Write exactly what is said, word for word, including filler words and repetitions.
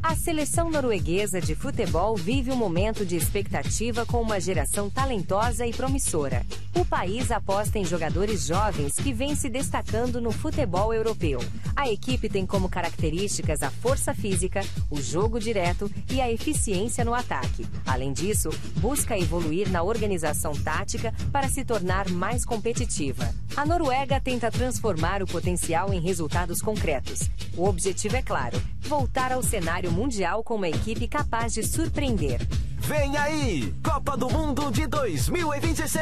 A seleção norueguesa de futebol vive um momento de expectativa com uma geração talentosa e promissora. O país aposta em jogadores jovens que vêm se destacando no futebol europeu. A equipe tem como características a força física, o jogo direto e a eficiência no ataque. Além disso, busca evoluir na organização tática para se tornar mais competitiva. A Noruega tenta transformar o potencial em resultados concretos. O objetivo é claro: voltar ao cenário mundial com uma equipe capaz de surpreender. Vem aí, Copa do Mundo de dois mil e vinte e seis.